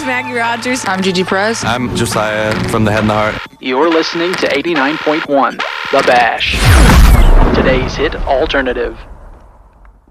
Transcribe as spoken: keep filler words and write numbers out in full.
Maggie Rogers. I'm Gigi Perez. I'm Josiah from The Head and the Heart. You're listening to eighty-nine point one, The Bash. Today's hit alternative.